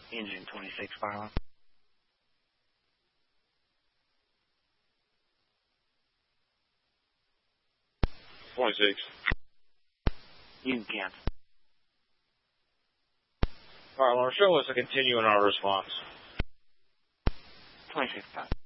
Engine 26, fire line. 26. You can cancel. Fire alarm, show us a continue in our response. 26, 5.